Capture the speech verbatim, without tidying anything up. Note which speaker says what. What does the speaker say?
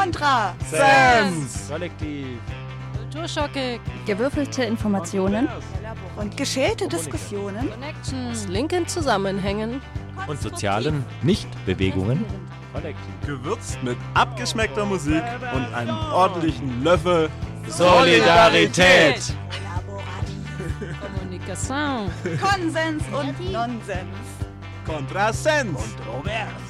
Speaker 1: Kontra.
Speaker 2: Sens.
Speaker 3: Kollektiv.
Speaker 4: Kulturschocke.
Speaker 5: Gewürfelte Informationen.
Speaker 1: Und geschälte Diskussionen.
Speaker 4: Connections. Linken Zusammenhängen.
Speaker 3: Und sozialen Nichtbewegungen. Kollektiv.
Speaker 2: Gewürzt mit abgeschmeckter Musik und einem ordentlichen Löffel
Speaker 3: Solidarität.
Speaker 4: Kommunikation.
Speaker 1: Konsens und Nonsens.
Speaker 2: Kontrasens.
Speaker 3: Kontrovers.